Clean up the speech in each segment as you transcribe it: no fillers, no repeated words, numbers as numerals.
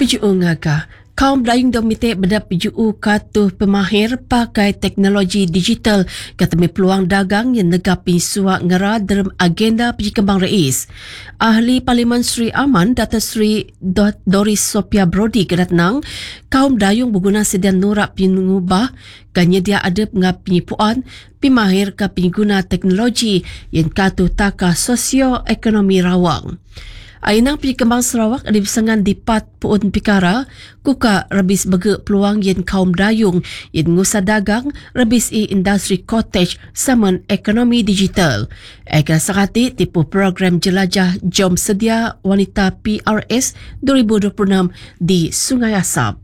PGU ngaga kaum dayung domite beda PGU katuh pemahir pakai teknologi digital katami peluang dagang yang negapi suak ngera dalam agenda Pergi Kembang Rais. Ahli Parlimen Sri Aman Dato' Sri Doris Sophia Brody kedatnang kaum dayung berguna sedian nurak pengubah kanya dia ada penipuan pemahir ke pengguna teknologi yang katuh takah sosio-ekonomi rawang. Ainang Pergi Kembang Sarawak ada bersengan di Pat Puun Pikara, kuka rabis bege peluang yen kaum dayung yen ngusa dagang rabis industri cottage saman ekonomi digital. Eka sakati tipu program jelajah jom sedia wanita PRS 2026 di Sungai Asap.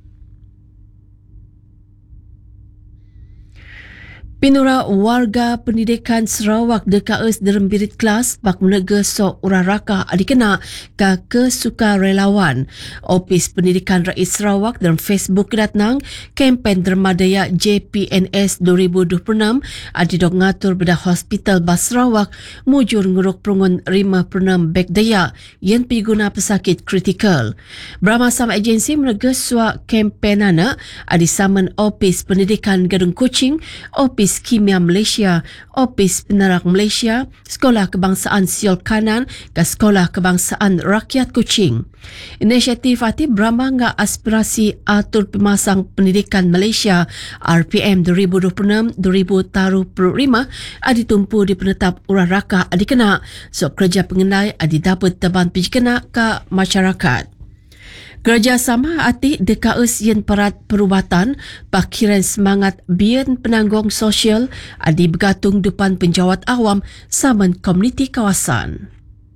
Pinura warga pendidikan Sarawak DKS dalam birit kelas bak menega sok uraraka adikena ke sukarelawan. Opis Pendidikan Rakyat Sarawak dalam Facebook kedatnang kempen dermadaya JPNS 2026 adidok ngatur beda hospital Bas Sarawak mujur nguruk perungun 56 beg daya yang piguna pesakit kritikal. Bermasam agensi menega sok kempenana adisaman Opis Pendidikan Gadung Kuching, Opis Kimia Malaysia, Opis Penerak Malaysia, Sekolah Kebangsaan Siol Kanan dan Sekolah Kebangsaan Rakyat Kuching. Inisiatif hati beramang aspirasi atur pemasang pendidikan Malaysia RPM 2026-2035 aditumpu di penetap uraraka adikena sok kerja pengendai adidapat teban pijkena ke masyarakat. Kerjasama hati DKS yang perat perubatan pakiran semangat bian penanggung sosial adi bergantung depan penjawat awam saman komuniti kawasan.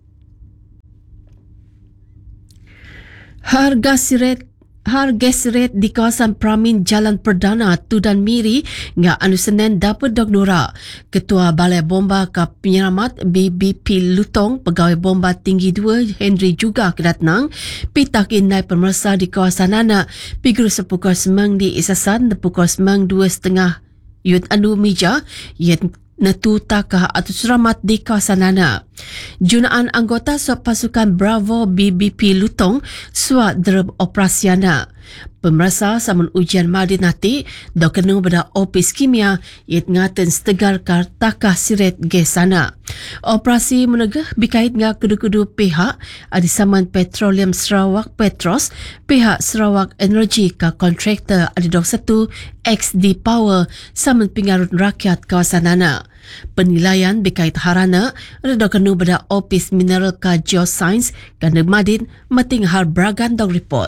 Harga siret di kawasan Pramin Jalan Perdana Tudan Miri nga anu Senin dapat dognura. Ketua Balai Bomba ke Penyelamat BBP Lutong Pegawai Bomba Tinggi 2 Henry juga kedatnang pitak indai pemersa di kawasan anak pigur sepukul semang di isasan pukul semang 2.30 yud anu mija yang netu takah atau seramat di kawasan anak. Junaan anggota pasukan Bravo BBP Lutong suat derb operasi anak. Pemerasa saman ujian madin nanti dah kena pada Opis Kimia iat ngaten setegar kar takah siret gesana. Operasi menegah berkait dengan kedua-kedua pihak ada saman Petroleum Sarawak Petros, pihak Sarawak Energy ke kontraktor ada 21 XD Power saman pengarut rakyat kawasan anak. Penilaian berkait harana ada kena pada Opis Mineral ke Geoscience kerana madin mating har Bragan dog report.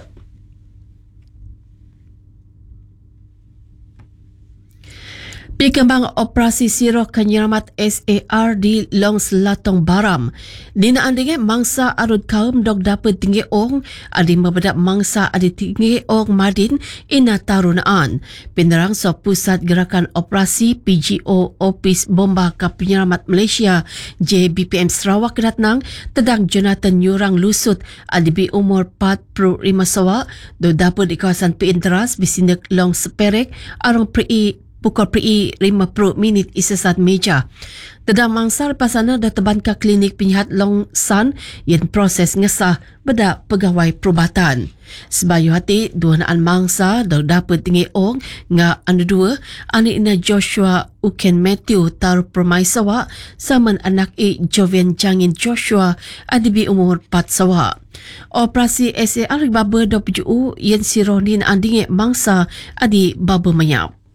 Pikembang operasi siroh penyelamat SAR di Long Selatong Baram. Dina andinge mangsa arut kaum dok dapat tinggi ong adi membedak mangsa adi tinggi ong madin ina tarunaan. Penerang so pusat gerakan operasi PGO Opis Bomba ke Penyelamat Malaysia JBPM Sarawak kedatnang tedang Jonathan Yurang Lusut adi bi umur 45 sawa do dapat di kawasan Pinteras bisindak Long Seperek arang pukul 50 isesat meja. Tedang mangsa pasana dah teban ke klinik penyihat Long San yang proses ngesah beda pegawai perubatan. Sebayu hati duanaan mangsa dah dapat tinggi ong nga anu dua anak ina Joshua Uken Matthew taruh permai sawa saman anak Jovian Jangin Joshua adibi umur 4 sawa. Operasi SAR baba 20 yang sironin andinge mangsa adi baba mayap.